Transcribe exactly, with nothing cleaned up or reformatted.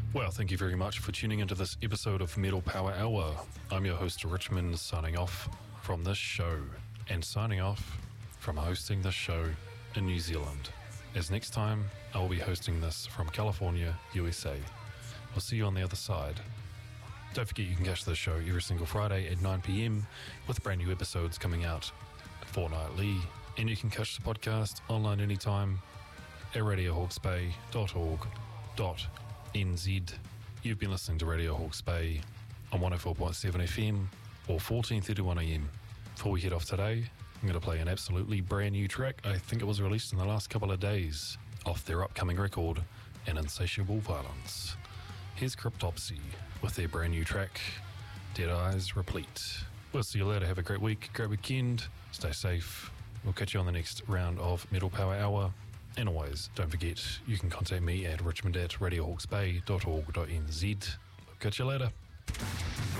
Well, thank you very much for tuning into this episode of Metal Power Hour. I'm your host, Richmond, signing off from this show and signing off from hosting this show in New Zealand. As next time, I will be hosting this from California, U S A. I'll see you on the other side. Don't forget you can catch this show every single Friday at nine p.m. with brand new episodes coming out fortnightly. And you can catch the podcast online anytime at radio hawke's bay dot org dot n z. You've been listening to Radio Hawke's Bay on one oh four point seven F M or fourteen thirty-one A M. Before we head off today, I'm going to play an absolutely brand new track. I think it was released in the last couple of days off their upcoming record, An Insatiable Violence. Here's Cryptopsy with their brand new track, Dead Eyes Replete. We'll see you later. Have a great week, great weekend. Stay safe. We'll catch you on the next round of Metal Power Hour. And always, don't forget, you can contact me at richmond at radio hawke's bay dot org dot n z. Catch you later.